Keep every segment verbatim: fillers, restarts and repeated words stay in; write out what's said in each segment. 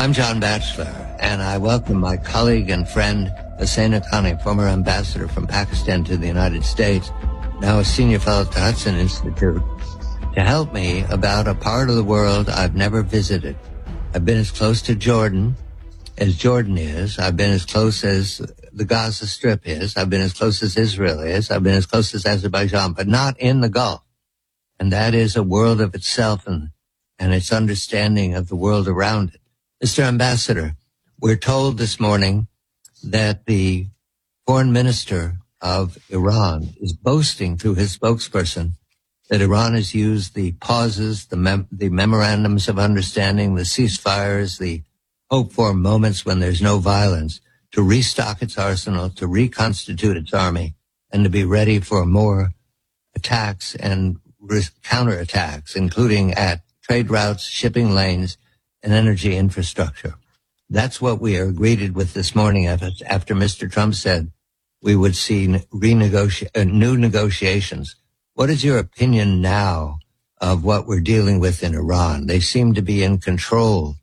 I'm John Batchelor, and I welcome my colleague and friend, Hussein Haqqani, former ambassador from Pakistan to the United States, now a senior fellow at the Hudson Institute, to help me about a part of the world I've never visited. I've been as close to Jordan as Jordan is. I've been as close as the Gaza Strip is. I've been as close as Israel is. I've been as close as Azerbaijan, but not in the Gulf. And that is a world of itself and, and its understanding of the world around it. Mister Ambassador, we're told this morning that the foreign minister of Iran is boasting through his spokesperson that Iran has used the pauses, the, mem- the memorandums of understanding, the ceasefires, the hope-for moments when there's no violence to restock its arsenal, to reconstitute its army, and to be ready for more attacks and re- counterattacks, including at trade routes, shipping lanes, and energy infrastructure. That's what we are greeted with this morning after Mister Trump said we would see renegotiate, uh, new negotiations. What is your opinion now of what we're dealing with in Iran? They seem to be in control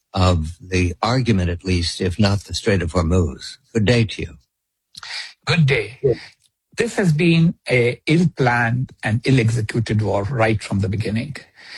of the argument, at least, if not the Strait of Hormuz. Good day to you. Good day. Yeah. This has been a ill-planned and ill-executed war right from the beginning.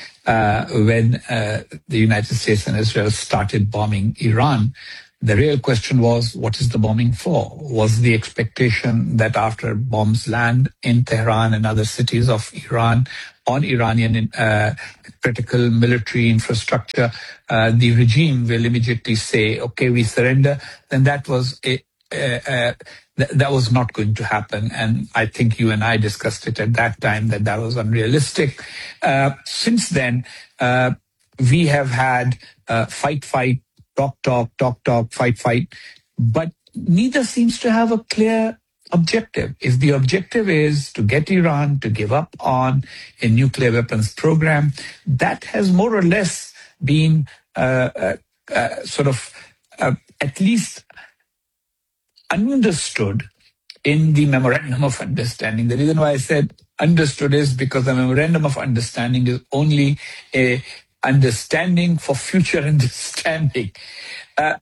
Uh, when uh, the United States and Israel started bombing Iran, the real question was, what is the bombing for? Was the expectation that after bombs land in Tehran and other cities of Iran on Iranian uh, critical military infrastructure, uh, the regime will immediately say, okay, we surrender? Then that was a Uh, uh, th- that was not going to happen. And I think you and I discussed it at that time that that was unrealistic. Uh, since then, uh, we have had uh, fight, fight, talk, talk, talk, talk, fight, fight. But neither seems to have a clear objective. If the objective is to get Iran to give up on a nuclear weapons program, that has more or less been uh, uh, uh, sort of uh, at least understood in the memorandum of understanding. The reason why I said understood is because the memorandum of understanding is only a understanding for future understanding. Uh,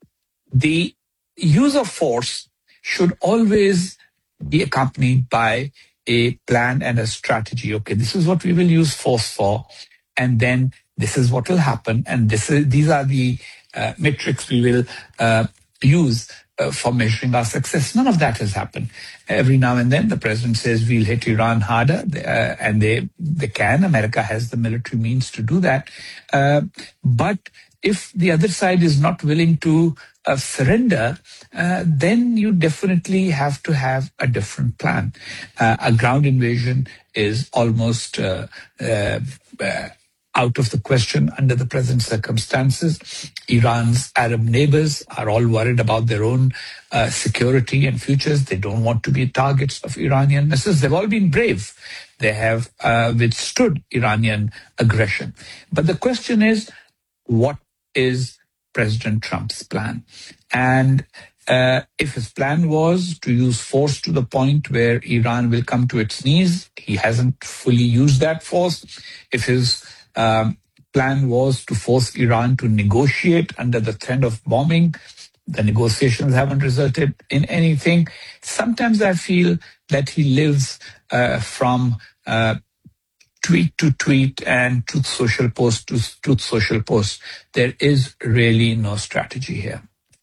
the use of force should always be accompanied by a plan and a strategy. Okay, this is what we will use force for, and then this is what will happen, and this is, these are the uh, metrics we will uh, use Uh, for measuring our success. None of that has happened. Every now and then the president says we'll hit Iran harder, uh, and they they can. America has the military means to do that. Uh, but if the other side is not willing to uh, surrender, uh, then you definitely have to have a different plan. Uh, a ground invasion is almost uh, uh, uh, out of the question under the present circumstances. Iran's Arab neighbors are all worried about their own uh, security and futures. They don't want to be targets of Iranian missiles. They've all been brave. They have uh, withstood Iranian aggression. But the question is, what is President Trump's plan? And uh, if his plan was to use force to the point where Iran will come to its knees, he hasn't fully used that force. If his Um, plan was to force Iran to negotiate under the threat of bombing, the negotiations haven't resulted in anything. Sometimes I feel that he lives uh, from uh, tweet to tweet and truth social post to truth social post. There is really no strategy here.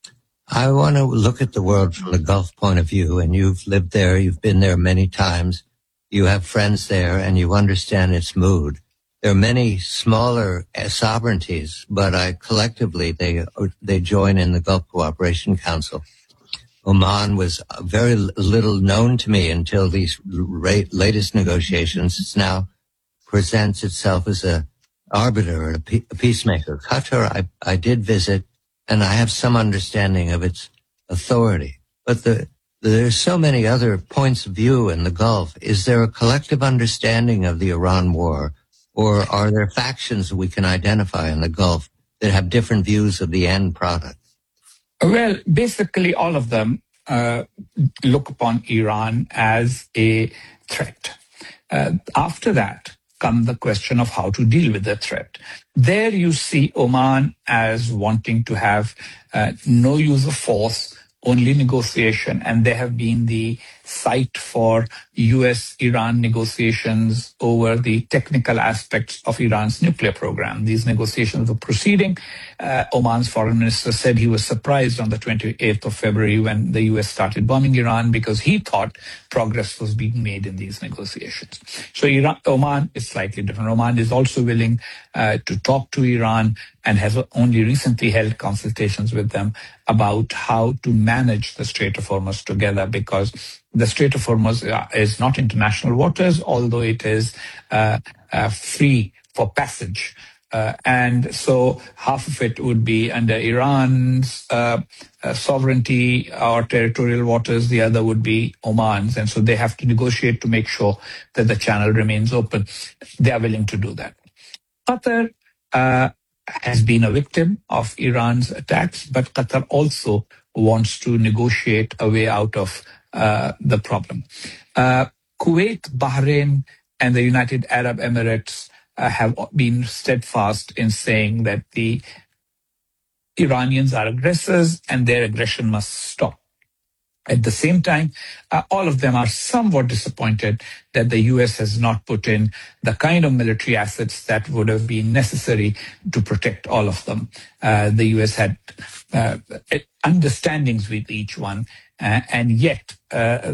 I want to look at the world from the Gulf point of view, and you've lived there, you've been there many times, you have friends there, and you understand its mood. There are many smaller sovereignties, but I, collectively they they join in the Gulf Cooperation Council. Oman was very little known to me until these latest negotiations. It now presents itself as a arbiter, a, pe- a peacemaker. Qatar, I, I did visit, and I have some understanding of its authority. But the there's so many other points of view in the Gulf. Is there a collective understanding of the Iran war? Or are there factions that we can identify in the Gulf that have different views of the end product? Well, basically all of them uh, look upon Iran as a threat. Uh, after that, come the question of how to deal with the threat. There you see Oman as wanting to have uh, no use of force, only negotiation, and they have been the site for U S Iran negotiations over the technical aspects of Iran's nuclear program. These negotiations were proceeding. Uh, Oman's foreign minister said he was surprised on the twenty-eighth of February when the U S started bombing Iran because he thought progress was being made in these negotiations. So Iran, Oman is slightly different. Oman is also willing uh, to talk to Iran and has only recently held consultations with them about how to manage the Strait of Hormuz together, because the Strait of Hormuz is not international waters, although it is uh, uh, free for passage. Uh, and so half of it would be under Iran's uh, uh, sovereignty or territorial waters, the other would be Oman's. And so they have to negotiate to make sure that the channel remains open. They are willing to do that. Qatar uh, has been a victim of Iran's attacks, but Qatar also wants to negotiate a way out of uh, the problem. Uh, Kuwait, Bahrain, and the United Arab Emirates uh, have been steadfast in saying that the Iranians are aggressors and their aggression must stop. At the same time, uh, all of them are somewhat disappointed that the U S has not put in the kind of military assets that would have been necessary to protect all of them. Uh, the U S had uh, understandings with each one, uh, and yet uh,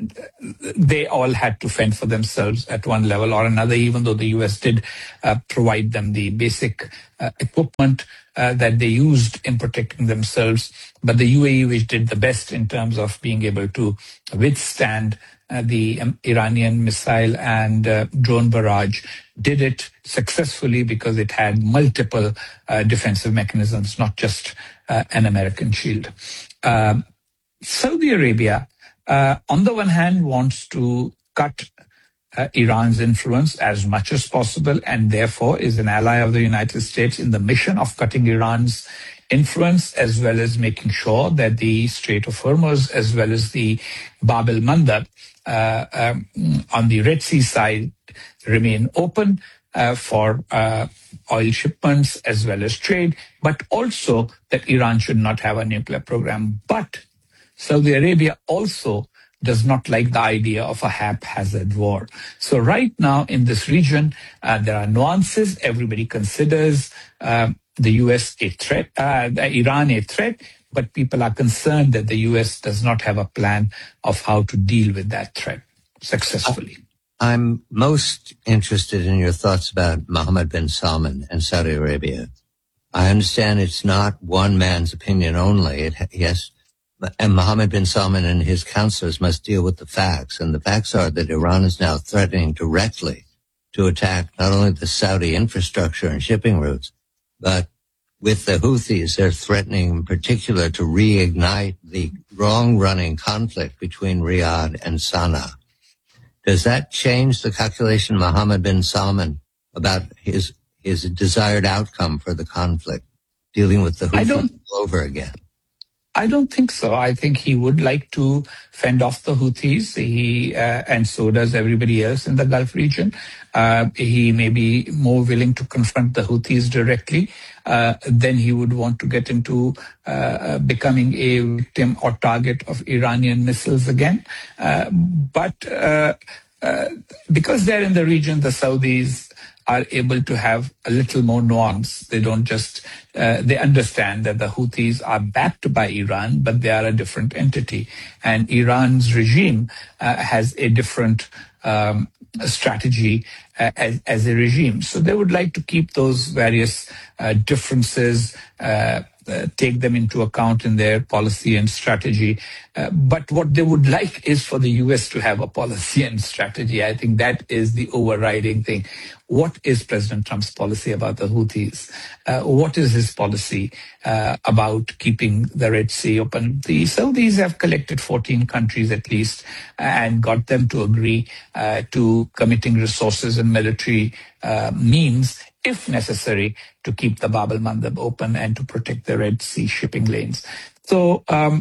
they all had to fend for themselves at one level or another, even though the U S did uh, provide them the basic uh, equipment uh, that they used in protecting themselves. But the U A E, which did the best in terms of being able to withstand uh, the um, Iranian missile and uh, drone barrage, did it successfully because it had multiple uh, defensive mechanisms, not just uh, an American shield. Uh, Saudi Arabia, uh, on the one hand, wants to cut uh, Iran's influence as much as possible, and therefore is an ally of the United States in the mission of cutting Iran's influence, as well as making sure that the Strait of Hormuz, as well as the Bab el-Mandab uh, um, on the Red Sea side, remain open uh, for uh, oil shipments as well as trade, but also that Iran should not have a nuclear program. But Saudi Arabia also does not like the idea of a haphazard war. So right now in this region, uh, there are nuances. Everybody considers uh, the U S a threat, uh, Iran a threat, but people are concerned that the U S does not have a plan of how to deal with that threat successfully. I'm most interested in your thoughts about Mohammed bin Salman and Saudi Arabia. I understand it's not one man's opinion only. It, yes, and Mohammed bin Salman and his counselors must deal with the facts. And the facts are that Iran is now threatening directly to attack not only the Saudi infrastructure and shipping routes, but with the Houthis, they're threatening in particular to reignite the long-running conflict between Riyadh and Sana'a. Does that change the calculation of Mohammed bin Salman about his his desired outcome for the conflict, dealing with the Houthis all over again? I don't think so. I think he would like to fend off the Houthis, he, uh, and so does everybody else in the Gulf region. Uh, he may be more willing to confront the Houthis directly. Uh, then he would want to get into uh, becoming a victim or target of Iranian missiles again. Uh, but uh, uh, because they're in the region, the Saudis are able to have a little more nuance. They don't just, uh, they understand that the Houthis are backed by Iran, but they are a different entity. And Iran's regime uh, has a different um, strategy uh, as, as a regime. So they would like to keep those various uh, differences, uh, Uh, take them into account in their policy and strategy. Uh, but what they would like is for the U S to have a policy and strategy. I think that is the overriding thing. What is President Trump's policy about the Houthis? Uh, what is his policy uh, about keeping the Red Sea open? The Saudis have collected fourteen countries at least and got them to agree uh, to committing resources and military uh, means, if necessary, to keep the Bab el-Mandab open and to protect the Red Sea shipping lanes. So um,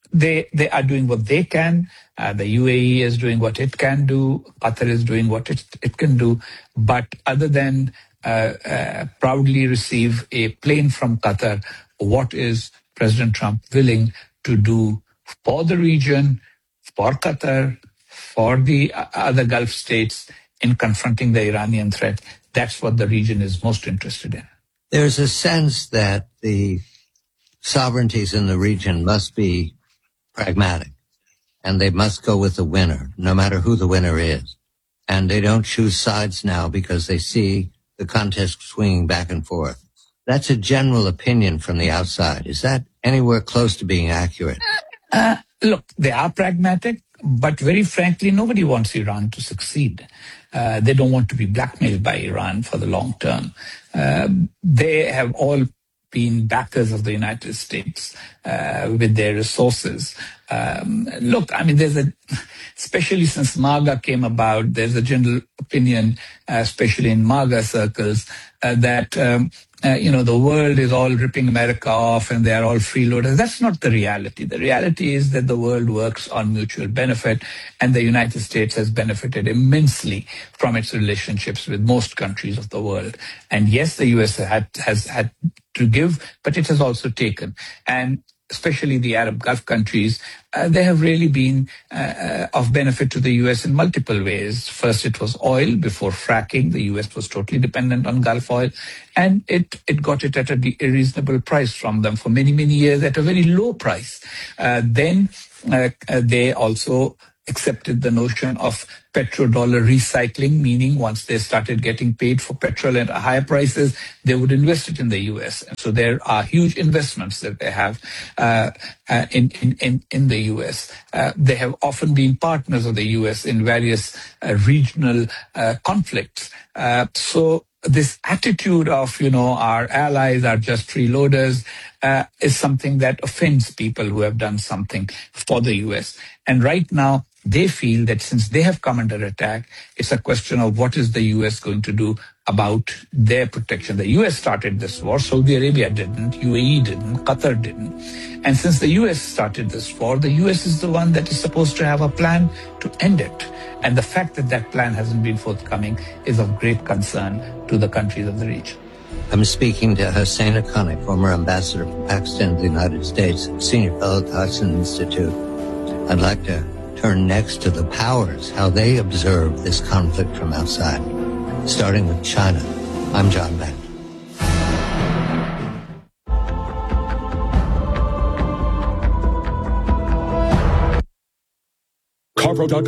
they they are doing what they can. Uh, the U A E is doing what it can do. Qatar is doing what it, it can do. But other than uh, uh, proudly receive a plane from Qatar, what is President Trump willing to do for the region, for Qatar, for the other Gulf states in confronting the Iranian threat? That's what the region is most interested in. There's a sense that the sovereignties in the region must be pragmatic, and they must go with the winner, no matter who the winner is. And they don't choose sides now because they see the contest swinging back and forth. That's a general opinion from the outside. Is that anywhere close to being accurate? Uh, look, they are pragmatic, but very frankly, nobody wants Iran to succeed. Uh, they don't want to be blackmailed by Iran for the long term. Uh, they have all been backers of the United States uh, with their resources. Um, look, I mean, there's a, especially since MAGA came about, there's a general opinion, uh, especially in MAGA circles, uh, that, um, uh, you know, the world is all ripping America off and they are all freeloaders. That's not the reality. The reality is that the world works on mutual benefit, and the United States has benefited immensely from its relationships with most countries of the world. And yes, the U S had, has had to give, but it has also taken. And especially the Arab Gulf countries, uh, they have really been uh, uh, of benefit to the U S in multiple ways. First, it was oil. Before fracking, the U S was totally dependent on Gulf oil, and it, it got it at a, de- a reasonable price from them for many, many years at a very low price. Uh, then uh, uh, they also accepted the notion of petrodollar recycling, meaning once they started getting paid for petrol at higher prices, they would invest it in the U S. And so there are huge investments that they have uh, uh, in, in, in, in the U S. Uh, they have often been partners of the U S in various uh, regional uh, conflicts. Uh, so this attitude of, you know, our allies are just freeloaders uh, is something that offends people who have done something for the U S. And right now, they feel that since they have come under attack, it's a question of what is the U S going to do about their protection. The U S started this war, Saudi Arabia didn't, U A E didn't, Qatar didn't. And since the U S started this war, the U S is the one that is supposed to have a plan to end it. And the fact that that plan hasn't been forthcoming is of great concern to the countries of the region. I'm speaking to Hussein Haqqani, former ambassador from Pakistan to the United States, senior fellow at the Hudson Institute. I'd like to turn next to the powers, how they observe this conflict from outside, starting with China. I'm John Beck. CarPro dot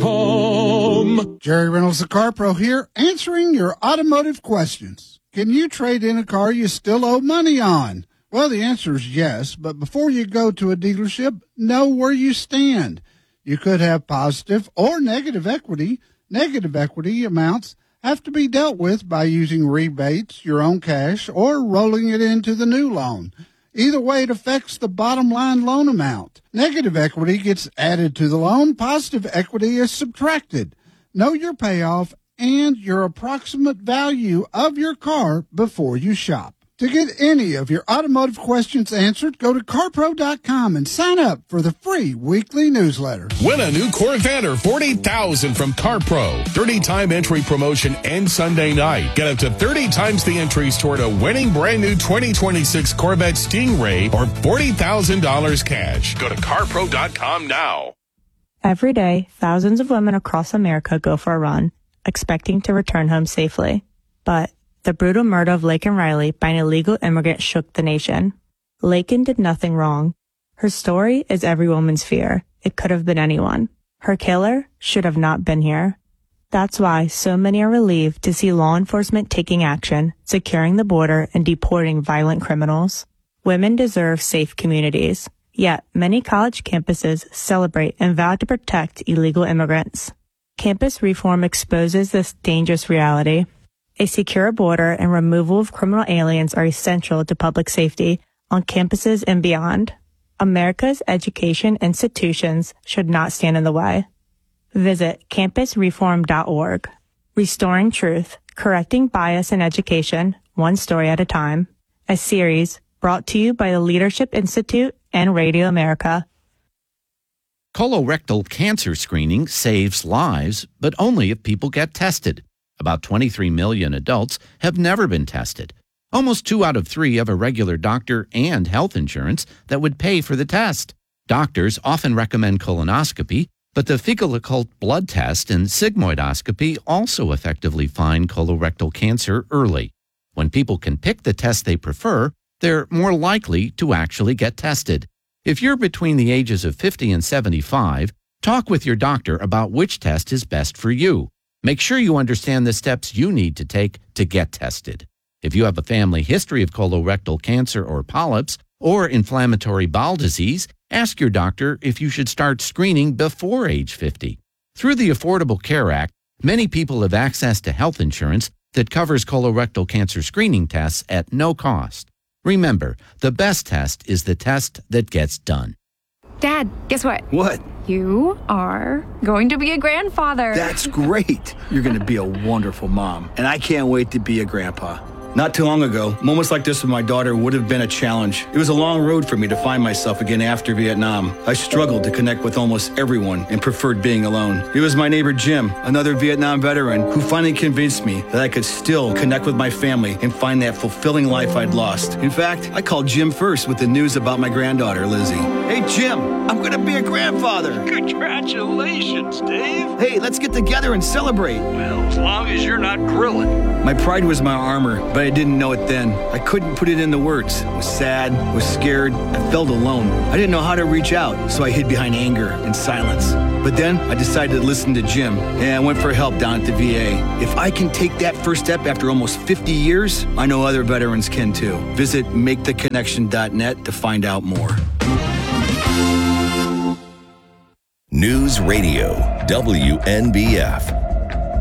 com. Jerry Reynolds, the CarPro here, answering your automotive questions. Can you trade in a car you still owe money on? Well, the answer is yes, but before you go to a dealership, know where you stand. You could have positive or negative equity. Negative equity amounts have to be dealt with by using rebates, your own cash, or rolling it into the new loan. Either way, it affects the bottom line loan amount. Negative equity gets added to the loan. Positive equity is subtracted. Know your payoff and your approximate value of your car before you shop. To get any of your automotive questions answered, go to CarPro dot com and sign up for the free weekly newsletter. Win a new Corvette or forty thousand dollars from CarPro. thirty-time entry promotion ends Sunday night. Get up to thirty times the entries toward a winning brand new twenty twenty-six Corvette Stingray or forty thousand dollars cash. Go to CarPro dot com now. Every day, thousands of women across America go for a run, expecting to return home safely. But the brutal murder of Laken Riley by an illegal immigrant shook the nation. Laken did nothing wrong. Her story is every woman's fear. It could have been anyone. Her killer should have not been here. That's why so many are relieved to see law enforcement taking action, securing the border, and deporting violent criminals. Women deserve safe communities. Yet, many college campuses celebrate and vow to protect illegal immigrants. Campus reform exposes this dangerous reality. A secure border and removal of criminal aliens are essential to public safety on campuses and beyond. America's education institutions should not stand in the way. Visit campus reform dot org. Restoring Truth, Correcting Bias in Education, One Story at a Time. A series brought to you by the Leadership Institute and Radio America. Colorectal cancer screening saves lives, but only if people get tested. About twenty-three million adults have never been tested. Almost two out of three have a regular doctor and health insurance that would pay for the test. Doctors often recommend colonoscopy, but the fecal occult blood test and sigmoidoscopy also effectively find colorectal cancer early. When people can pick the test they prefer, they're more likely to actually get tested. If you're between the ages of fifty and seventy-five, talk with your doctor about which test is best for you. Make sure you understand the steps you need to take to get tested. If you have a family history of colorectal cancer or polyps or inflammatory bowel disease, ask your doctor if you should start screening before age fifty. Through the Affordable Care Act, many people have access to health insurance that covers colorectal cancer screening tests at no cost. Remember, the best test is the test that gets done. Dad, guess what? What? You are going to be a grandfather. That's great. You're going to be a wonderful mom, and I can't wait to be a grandpa. Not too long ago, moments like this with my daughter would have been a challenge. It was a long road for me to find myself again after Vietnam. I struggled to connect with almost everyone and preferred being alone. It was my neighbor Jim, another Vietnam veteran, who finally convinced me that I could still connect with my family and find that fulfilling life I'd lost. In fact, I called Jim first with the news about my granddaughter, Lizzie. Hey, Jim, I'm going to be a grandfather. Congratulations, Dave. Hey, let's get together and celebrate. Well, as long as you're not grilling. My pride was my armor, but I didn't know it then. I couldn't put it into words. I was sad, was scared, I felt alone. I didn't know how to reach out, so I hid behind anger and silence. But then I decided to listen to Jim, and I went for help down at the V A. If I can take that first step after almost fifty years, I know other veterans can too. Visit make the connection dot net to find out more. News Radio, W N B F.